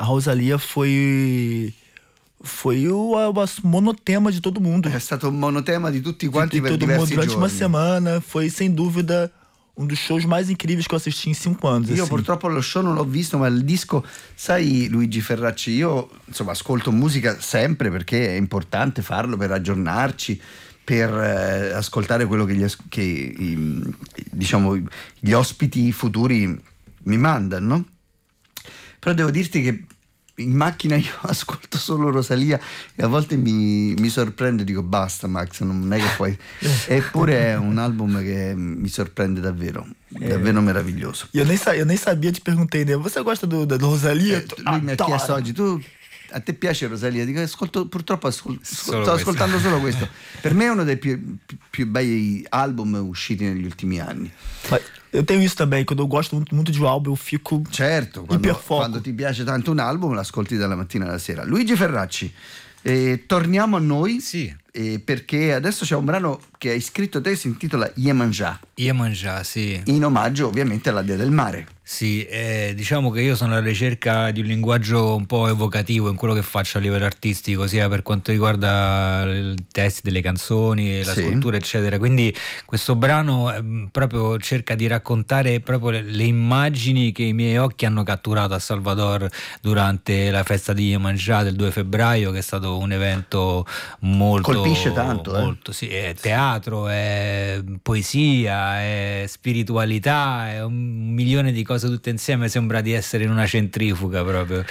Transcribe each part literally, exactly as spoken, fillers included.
a Rosalía foi foi o, o monotema de todo mundo. È stato un monotema di tutti quanti de, de per todo mundo diversi durante giorni. uma semana. Foi sem dúvida um dos shows mais incríveis que eu assisti in cinco anos. Io assim. purtroppo lo show non l'ho visto, ma il disco, sai Luigi Ferracci, io insomma ascolto musica sempre perché è importante farlo per aggiornarci, per eh, ascoltare quello che, gli, as- che i, diciamo gli ospiti futuri mi mandano, no? Però devo dirti che in macchina io ascolto solo Rosalía e a volte mi, mi sorprende, dico basta Max, non è che puoi. Eppure è un album che mi sorprende davvero, davvero É. meraviglioso. E eu nem, sa- eu nem sabia, te perguntei, né? Você gosta do, da do Rosalía? Eh, lui mi ha chiesto oggi, tu a te piace Rosalía? Dico, ascolto, purtroppo ascol- Solo sto questo. ascoltando solo questo. Per me è uno dei più, più, più bei album usciti negli ultimi anni. Mas eu tenho isso também, quando eu gosto muito, muito de um álbum, eu fico Certo, quando, iperfoco. quando ti piace tanto un album l'ascolti dalla mattina alla sera. Luigi Ferracci, eh, torniamo a noi, Sì. eh, perché adesso c'è un brano che hai scritto te, si intitola Iemanjá, Iemanjá, sì. in omaggio ovviamente alla Dea del Mare. Sì, eh, diciamo che io sono alla ricerca di un linguaggio un po' evocativo in quello che faccio a livello artistico, sia per quanto riguarda i testi delle canzoni, la Sì. scrittura, eccetera. Quindi questo brano eh, proprio cerca di raccontare proprio le, le immagini che i miei occhi hanno catturato a Salvador durante la festa di Iemanjá del due febbraio, che è stato un evento molto... Colpisce tanto, eh. molto, sì, è teatro, è poesia, è spiritualità, è un milione di cose tutte insieme, sembra di essere in una centrifuga proprio.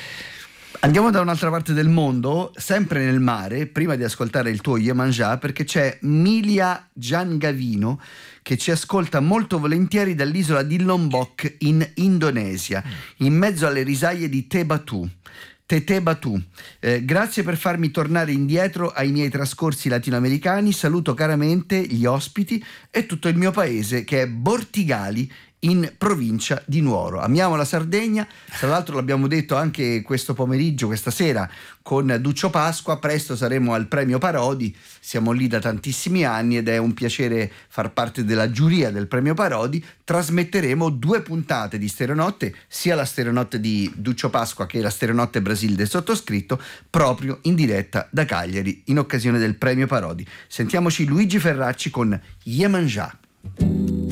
Andiamo da un'altra parte del mondo, sempre nel mare, prima di ascoltare il tuo Iemanjá, perché c'è Milia Giangavino che ci ascolta molto volentieri dall'isola di Lombok in Indonesia, in mezzo alle risaie di Te Batu. Tete Batu, eh, grazie per farmi tornare indietro ai miei trascorsi latinoamericani, saluto caramente gli ospiti e tutto il mio paese che è Bortigali in provincia di Nuoro. Amiamo la Sardegna, tra l'altro l'abbiamo detto anche questo pomeriggio, questa sera con Duccio Pasqua, presto saremo al Premio Parodi, siamo lì da tantissimi anni ed è un piacere far parte della giuria del Premio Parodi. Trasmetteremo due puntate di Stereonotte, sia la Stereonotte di Duccio Pasqua che la Stereonotte Brasil del sottoscritto, proprio in diretta da Cagliari in occasione del Premio Parodi. Sentiamoci Luigi Ferracci con Iemanjá.